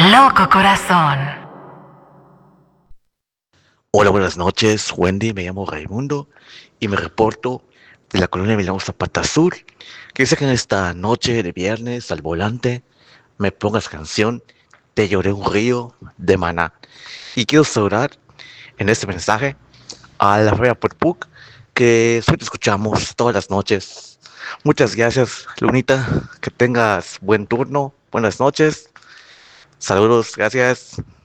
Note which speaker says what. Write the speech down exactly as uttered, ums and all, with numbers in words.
Speaker 1: Loco corazón.
Speaker 2: Hola, buenas noches, Wendy. Me llamo Raimundo y me reporto de la colonia Milano Zapata Sur. Quise que en esta noche de viernes al volante me pongas canción Te lloré un río de Maná. Y quiero saludar en este mensaje a la Fea Puc que siempre te escuchamos todas las noches. Muchas gracias, Lunita. Que tengas buen turno. Buenas noches. Saludos, gracias.